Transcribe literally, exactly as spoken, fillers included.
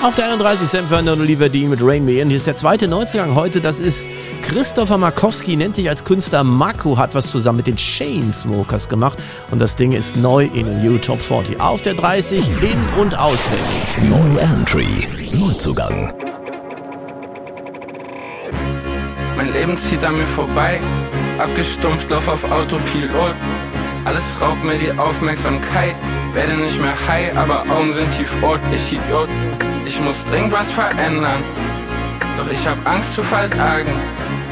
Auf der einunddreißig Sam Fender und Oliver Dean mit Rain Me In. Hier ist der zweite Neuzugang heute. Das ist Christopher Markowski, nennt sich als Künstler Marco, hat was zusammen mit den Chainsmokers gemacht. Und das Ding ist neu in den U Top vierzig. Auf der dreißig in- und auswendig. No Entry, Neuzugang. Mein Leben zieht an mir vorbei, abgestumpft, lauf auf Autopilot. Alles raubt mir die Aufmerksamkeit, werde nicht mehr high, aber Augen sind tiefrot. Ich Idiot, ich muss dringend was verändern, doch ich hab Angst zu versagen.